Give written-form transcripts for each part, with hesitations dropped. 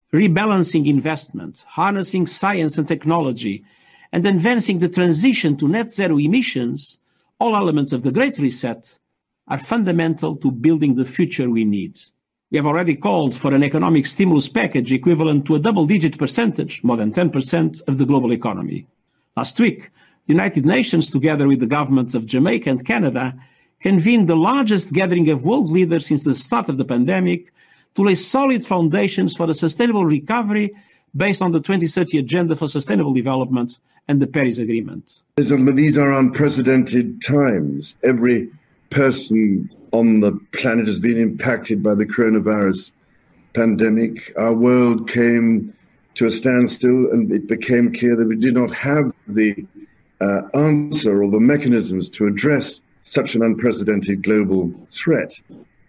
rebalancing investment, harnessing science and technology, and advancing the transition to net zero emissions, all elements of the Great Reset, are fundamental to building the future we need. We have already called for an economic stimulus package equivalent to a double-digit percentage, more than 10% of the global economy. Last week, the United Nations, together with the governments of Jamaica and Canada, convened the largest gathering of world leaders since the start of the pandemic to lay solid foundations for a sustainable recovery based on the 2030 Agenda for Sustainable Development and the Paris Agreement. These are unprecedented times. Every person on the planet has been impacted by the coronavirus pandemic. Our world came to a standstill, and it became clear that we did not have the answer or the mechanisms to address such an unprecedented global threat.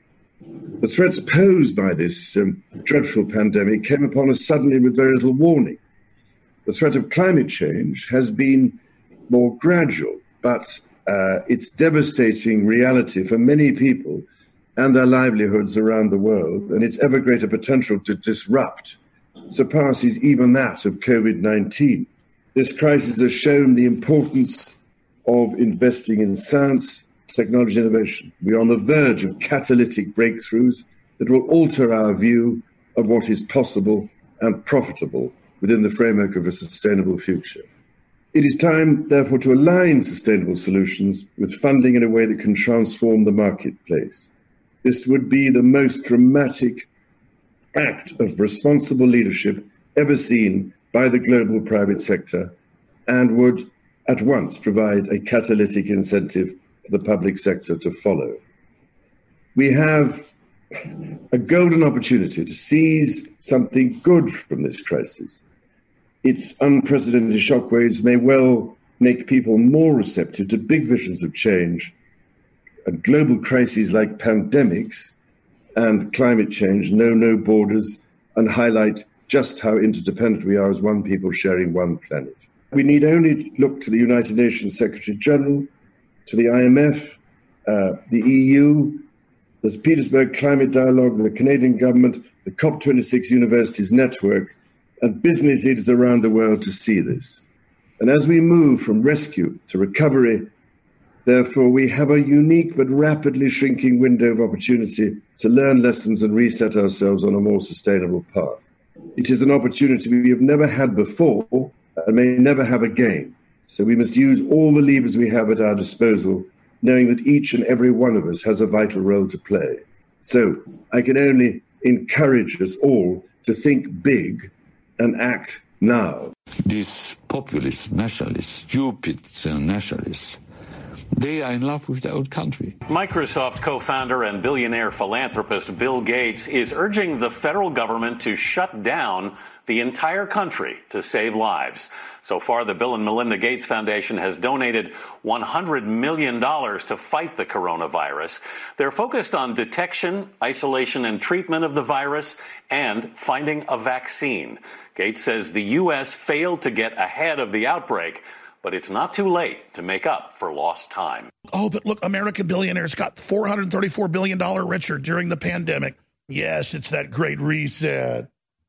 The threats posed by this dreadful pandemic came upon us suddenly with very little warning. The threat of climate change has been more gradual, but its devastating reality for many people and their livelihoods around the world, and its ever greater potential to disrupt, surpasses even that of COVID-19. This crisis has shown the importance of investing in science, technology, innovation. We are on the verge of catalytic breakthroughs that will alter our view of what is possible and profitable within the framework of a sustainable future. It is time, therefore, to align sustainable solutions with funding in a way that can transform the marketplace. This would be the most dramatic act of responsible leadership ever seen by the global private sector, and would at once provide a catalytic incentive for the public sector to follow. We have a golden opportunity to seize something good from this crisis. Its unprecedented shockwaves may well make people more receptive to big visions of change. And global crises like pandemics and climate change know no borders and highlight just how interdependent we are as one people sharing one planet. We need only look to the United Nations Secretary General, to the IMF, the EU, the Petersburg Climate Dialogue, the Canadian government, the COP26 Universities Network, and business leaders around the world to see this. And as we move from rescue to recovery, therefore, we have a unique but rapidly shrinking window of opportunity to learn lessons and reset ourselves on a more sustainable path. It is an opportunity we have never had before and may never have again. So we must use all the levers we have at our disposal, knowing that each and every one of us has a vital role to play. So I can only encourage us all to think big and act now. These populist nationalists, stupid nationalists, they are in love with their own country. Microsoft co-founder and billionaire philanthropist Bill Gates is urging the federal government to shut down the entire country to save lives. So far, the Bill and Melinda Gates Foundation has donated $100 million to fight the coronavirus. They're focused on detection, isolation, and treatment of the virus and finding a vaccine. Gates says the U.S. failed to get ahead of the outbreak, but it's not too late to make up for lost time. Oh, but look, American billionaires got $434 billion richer during the pandemic. Yes, it's that great reset.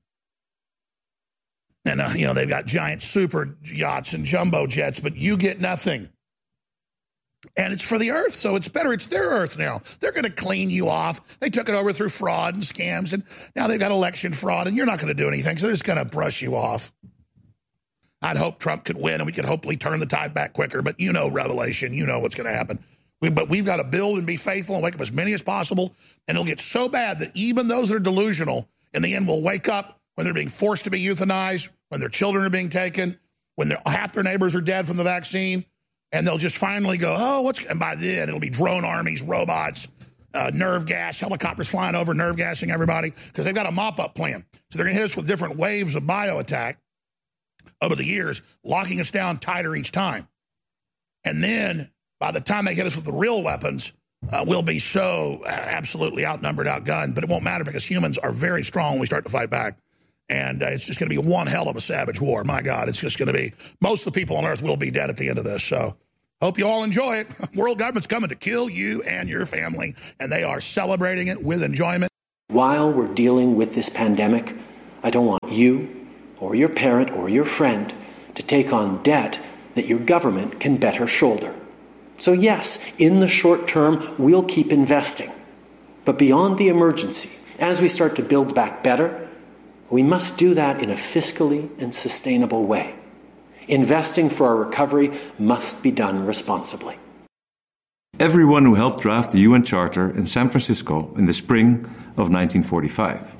And, they've got giant super yachts and jumbo jets, but you get nothing. And it's for the earth, so it's better. It's their earth now. They're going to clean you off. They took it over through fraud and scams, and now they've got election fraud, and you're not going to do anything, so they're just going to brush you off. I'd hope Trump could win, and we could hopefully turn the tide back quicker, but you know Revelation. You know what's going to happen. But we've got to build and be faithful and wake up as many as possible, and it'll get so bad that even those that are delusional in the end will wake up when they're being forced to be euthanized, when their children are being taken, when half their neighbors are dead from the vaccine, and they'll just finally go, and by then it'll be drone armies, robots, nerve gas, helicopters flying over, nerve gassing everybody, because they've got a mop-up plan. So they're going to hit us with different waves of bio-attack over the years, locking us down tighter each time. And then by the time they hit us with the real weapons, we'll be so absolutely outnumbered, outgunned, but it won't matter because humans are very strong when we start to fight back. And it's just going to be one hell of a savage war. My God, it's just going to be, most of the people on earth will be dead at the end of this. So hope you all enjoy it. World government's coming to kill you and your family, and they are celebrating it with enjoyment. While we're dealing with this pandemic, I don't want you or your parent or your friend to take on debt that your government can better shoulder. So yes, in the short term, we'll keep investing. But beyond the emergency, as we start to build back better, we must do that in a fiscally and sustainable way. Investing for our recovery must be done responsibly. Everyone who helped draft the UN Charter in San Francisco in the spring of 1945.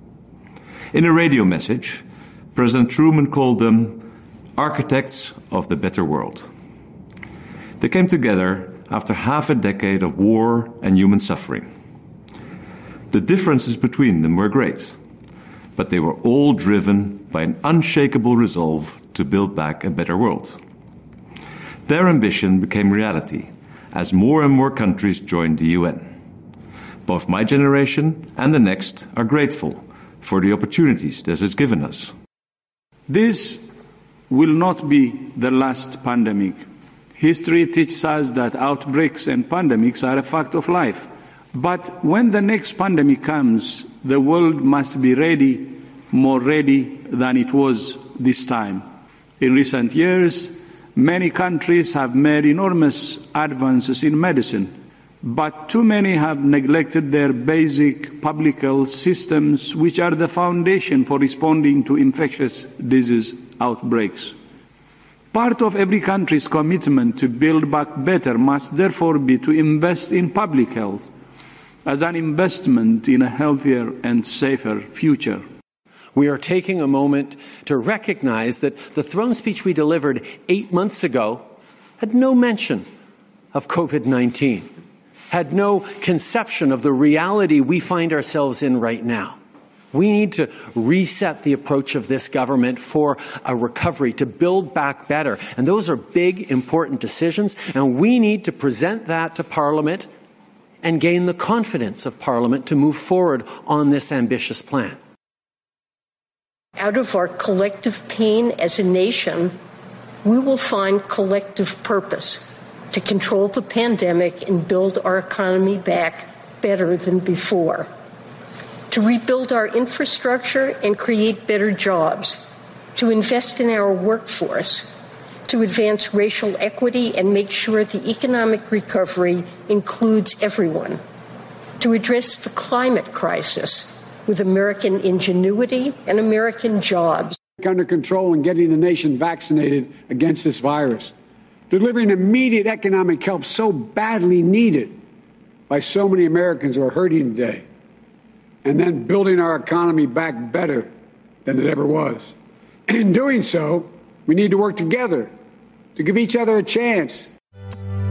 In a radio message, President Truman called them architects of the better world. They came together after half a decade of war and human suffering. The differences between them were great, but they were all driven by an unshakable resolve to build back a better world. Their ambition became reality as more and more countries joined the UN. Both my generation and the next are grateful for the opportunities this has given us. This will not be the last pandemic. History teaches us that outbreaks and pandemics are a fact of life. But when the next pandemic comes, the world must be ready, more ready than it was this time. In recent years, many countries have made enormous advances in medicine, but too many have neglected their basic public health systems, which are the foundation for responding to infectious disease outbreaks. Part of every country's commitment to build back better must therefore be to invest in public health as an investment in a healthier and safer future. We are taking a moment to recognize that the throne speech we delivered 8 months ago had no mention of COVID-19, had no conception of the reality we find ourselves in right now. We need to reset the approach of this government for a recovery, to build back better. And those are big, important decisions, and we need to present that to Parliament and gain the confidence of Parliament to move forward on this ambitious plan. Out of our collective pain as a nation, we will find collective purpose to control the pandemic and build our economy back better than before, to rebuild our infrastructure and create better jobs, to invest in our workforce, to advance racial equity and make sure the economic recovery includes everyone, to address the climate crisis with American ingenuity and American jobs. Under control and getting the nation vaccinated against this virus, delivering immediate economic help so badly needed by so many Americans who are hurting today, and then building our economy back better than it ever was. In doing so, we need to work together to give each other a chance